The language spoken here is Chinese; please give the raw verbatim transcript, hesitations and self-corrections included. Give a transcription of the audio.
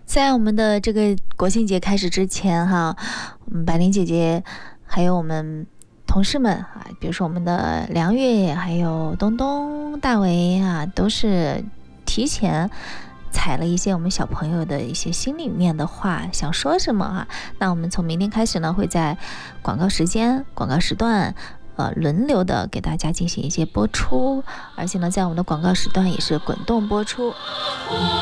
在我们的这个国庆节开始之前哈，我们百灵姐姐还有我们同事们啊，比如说我们的梁月还有东东大为啊，都是提前采了一些我们小朋友的一些心里面的话想说什么啊。那我们从明天开始呢，会在广告时间广告时段呃，轮流的给大家进行一些播出，而且呢在我们的广告时段也是滚动播出。